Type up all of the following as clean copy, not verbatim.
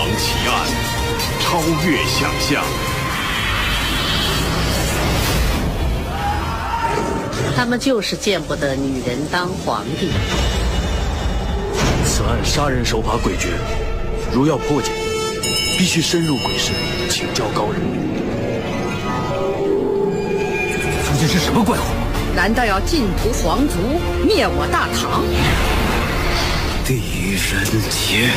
奇案，超越想象。 他们就是见不得女人当皇帝。 此案杀人手法诡谲，如要破解，必须深入鬼市，请教高人。 究竟是什么怪物？ 难道要尽屠皇族，灭我大唐？ 狄仁杰。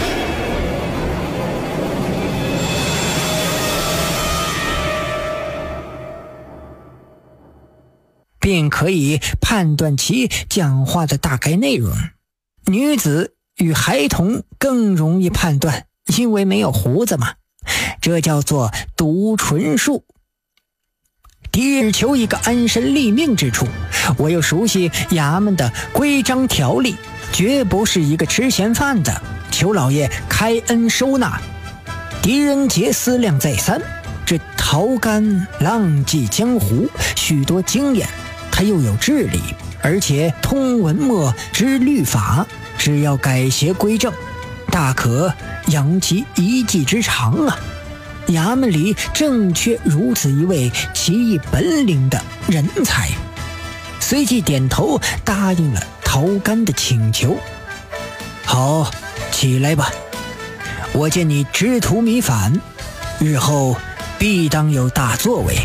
便可以判断其讲话的大概内容。女子与孩童更容易判断，因为没有胡子嘛，这叫做读唇术。狄仁求一个安身立命之处，我又熟悉衙门的规章条例，绝不是一个吃闲饭的，求老爷开恩收纳。狄仁杰思量再三，这陶干浪迹江湖，许多经验，他又有智力，而且通文墨知律法，只要改邪归正，大可扬其一技之长啊！衙门里正缺如此一位奇异本领的人才，随即点头答应了陶干的请求。好，起来吧，我见你知途弥返，日后必当有大作为。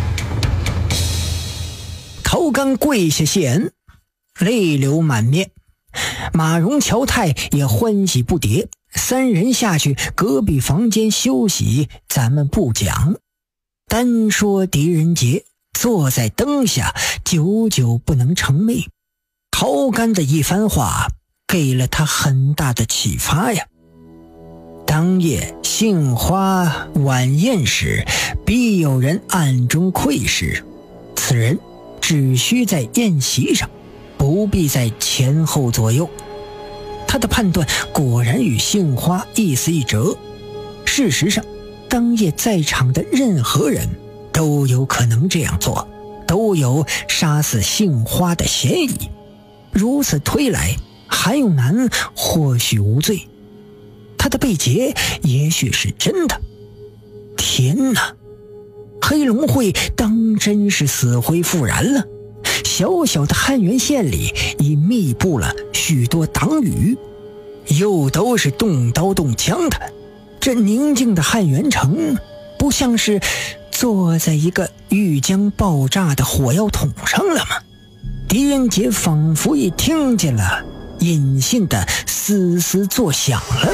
陶干跪下谢恩，泪流满面。马荣、乔太也欢喜不迭，三人下去隔壁房间休息，咱们不讲。单说狄仁杰坐在灯下，久久不能成寐。陶干的一番话给了他很大的启发呀。当夜杏花晚宴时，必有人暗中窥视，此人只需在宴席上，不必在前后左右。他的判断果然与杏花意思一折。事实上，当夜在场的任何人都有可能这样做，都有杀死杏花的嫌疑。如此推来，韩永南或许无罪，他的被劫也许是真的。天哪，黑龙会当真是死灰复燃了。小小的汉源县里已密布了许多党羽，又都是动刀动枪的。这宁静的汉源城不像是坐在一个欲将爆炸的火药桶上了吗？狄仁杰仿佛也听见了隐性的嘶嘶作响了。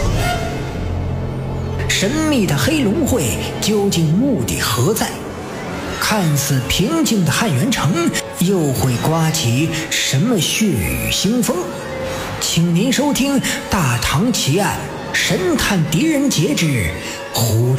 神秘的黑龙会究竟目的何在？看似平静的汉源城又会刮起什么血雨腥风？请您收听《大唐奇案》神探狄仁杰之胡